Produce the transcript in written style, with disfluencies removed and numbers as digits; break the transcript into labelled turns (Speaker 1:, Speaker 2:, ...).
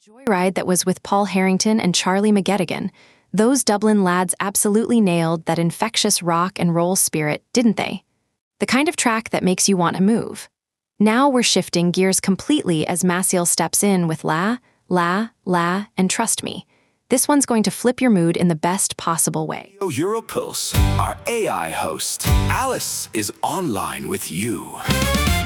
Speaker 1: Joyride that was with Paul Harrington and Charlie McGettigan. Those Dublin lads absolutely nailed that infectious rock and roll spirit, didn't they? The kind of track that makes you want to move. Now we're shifting gears completely as Maciel steps in with La, La, La, and Trust Me. This one's going to flip your mood in the best possible way.
Speaker 2: Europulse, our AI host, Alice, is online with you.